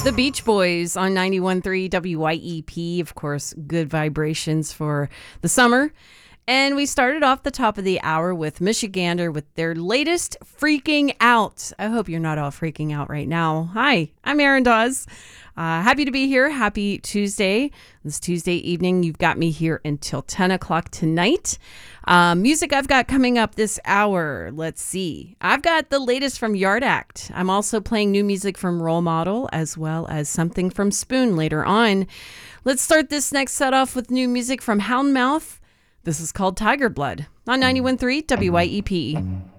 The Beach Boys on 91.3 WYEP. Of course, good vibrations for the summer. And we started off the top of the hour with Michigander with their latest Freaking Out. I hope you're not all freaking out right now. Hi, I'm Erin Dawes. Happy to be here. Happy Tuesday. This Tuesday evening, you've got me here until 10 o'clock tonight. Music I've got coming up this hour. Let's see. I've got the latest from Yard Act. I'm also playing new music from Role Model as well as something from Spoon later on. Let's start this next set off with new music from Houndmouth. This is called Tiger Blood on 91.3 WYEP.